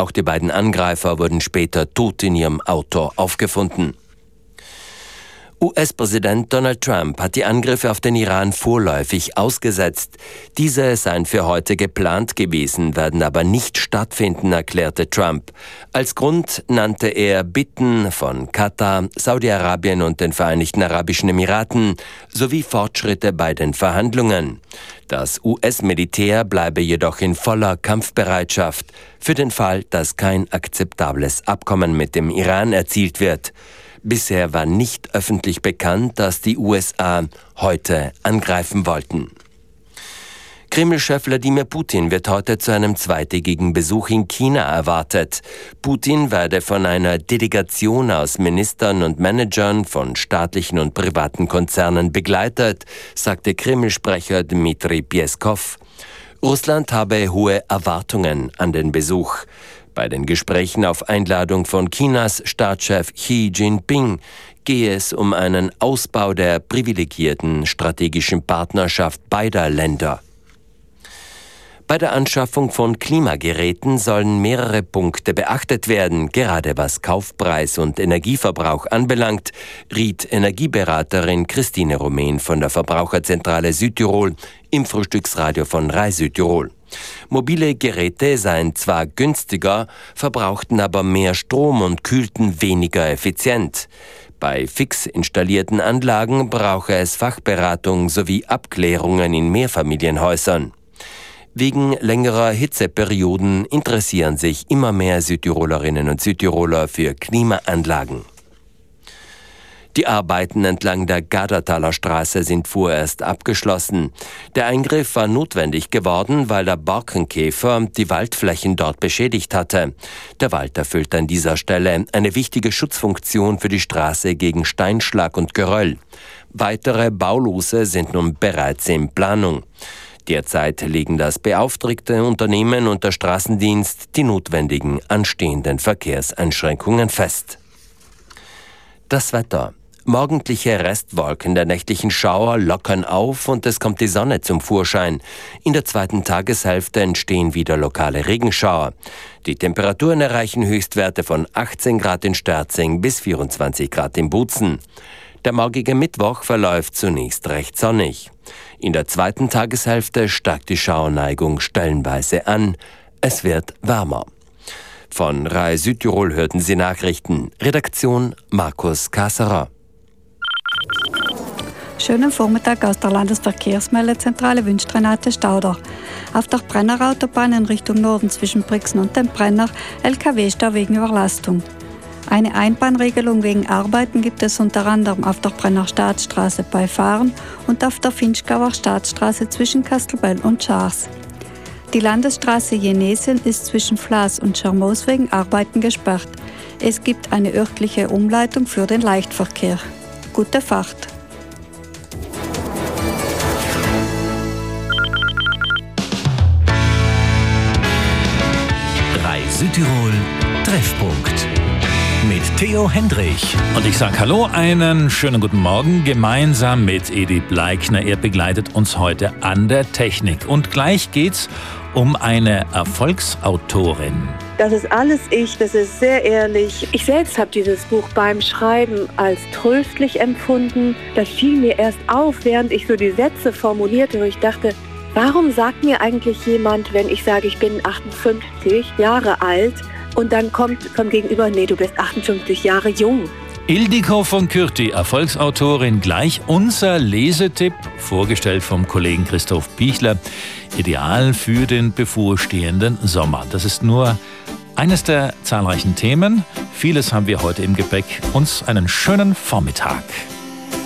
Auch die beiden Angreifer wurden später tot in ihrem Auto aufgefunden. US-Präsident Donald Trump hat die Angriffe auf den Iran vorläufig ausgesetzt. Diese seien für heute geplant gewesen, werden aber nicht stattfinden, erklärte Trump. Als Grund nannte er Bitten von Katar, Saudi-Arabien und den Vereinigten Arabischen Emiraten sowie Fortschritte bei den Verhandlungen. Das US-Militär bleibe jedoch in voller Kampfbereitschaft für den Fall, dass kein akzeptables Abkommen mit dem Iran erzielt wird. Bisher war nicht öffentlich bekannt, dass die USA heute angreifen wollten. Kreml-Chef Wladimir Putin wird heute zu einem zweitägigen Besuch in China erwartet. Putin werde von einer Delegation aus Ministern und Managern von staatlichen und privaten Konzernen begleitet, sagte Kreml-Sprecher Dmitri Peskov. Russland habe hohe Erwartungen an den Besuch. Bei den Gesprächen auf Einladung von Chinas Staatschef Xi Jinping gehe es um einen Ausbau der privilegierten strategischen Partnerschaft beider Länder. Bei der Anschaffung von Klimageräten sollen mehrere Punkte beachtet werden, gerade was Kaufpreis und Energieverbrauch anbelangt, riet Energieberaterin Christine Rumähn von der Verbraucherzentrale Südtirol im Frühstücksradio von Rai Südtirol. Mobile Geräte seien zwar günstiger, verbrauchten aber mehr Strom und kühlten weniger effizient. Bei fix installierten Anlagen brauche es Fachberatung sowie Abklärungen in Mehrfamilienhäusern. Wegen längerer Hitzeperioden interessieren sich immer mehr Südtirolerinnen und Südtiroler für Klimaanlagen. Die Arbeiten entlang der Gardertaler Straße sind vorerst abgeschlossen. Der Eingriff war notwendig geworden, weil der Borkenkäfer die Waldflächen dort beschädigt hatte. Der Wald erfüllt an dieser Stelle eine wichtige Schutzfunktion für die Straße gegen Steinschlag und Geröll. Weitere Baulose sind nun bereits in Planung. Derzeit legen das beauftragte Unternehmen und der Straßendienst die notwendigen anstehenden Verkehrseinschränkungen fest. Das Wetter. Morgendliche Restwolken der nächtlichen Schauer lockern auf und es kommt die Sonne zum Vorschein. In der zweiten Tageshälfte entstehen wieder lokale Regenschauer. Die Temperaturen erreichen Höchstwerte von 18 Grad in Sterzing bis 24 Grad in Butzen. Der morgige Mittwoch verläuft zunächst recht sonnig. In der zweiten Tageshälfte steigt die Schauerneigung stellenweise an. Es wird wärmer. Von Rai Südtirol hörten Sie Nachrichten. Redaktion Markus Kasserer. Schönen Vormittag aus der Landesverkehrsmeldezentrale wünscht Renate Stauder. Auf der Brenner-Autobahn in Richtung Norden zwischen Brixen und dem Brenner LKW-Stau wegen Überlastung. Eine Einbahnregelung wegen Arbeiten gibt es unter anderem auf der Brenner Staatsstraße bei Fahren und auf der Finchgauer Staatsstraße zwischen Kastelbell und Schaars. Die Landesstraße Jenesien ist zwischen Flaas und Schermoos wegen Arbeiten gesperrt. Es gibt eine örtliche Umleitung für den Leichtverkehr. Gute Fahrt! Rai Südtirol Treffpunkt mit Theo Hendrich. Und ich sage Hallo, einen schönen guten Morgen, gemeinsam mit Edith Bleikner. Er begleitet uns heute an der Technik. Und gleich geht's um eine Erfolgsautorin. Das ist alles ich, das ist sehr ehrlich. Ich selbst habe dieses Buch beim Schreiben als tröstlich empfunden. Das fiel mir erst auf, während ich so die Sätze formulierte, wo ich dachte, warum sagt mir eigentlich jemand, wenn ich sage, ich bin 58 Jahre alt, und dann kommt vom Gegenüber, nee, du bist 58 Jahre jung. Ildiko von Kürti, Erfolgsautorin, gleich unser Lesetipp, vorgestellt vom Kollegen Christoph Pichler. Ideal für den bevorstehenden Sommer. Das ist nur eines der zahlreichen Themen. Vieles haben wir heute im Gepäck. Uns einen schönen Vormittag.